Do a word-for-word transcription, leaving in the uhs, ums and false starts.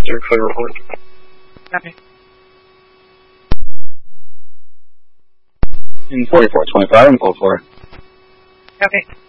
Zero code report. Copy. In forty-four twenty-five and code four. Copy.